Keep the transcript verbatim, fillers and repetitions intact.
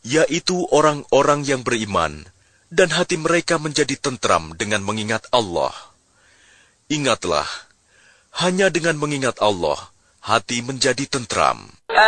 yaitu orang-orang yang beriman, dan hati mereka menjadi tentram dengan mengingat Allah. Ingatlah, hanya dengan mengingat Allah, hati menjadi tentram.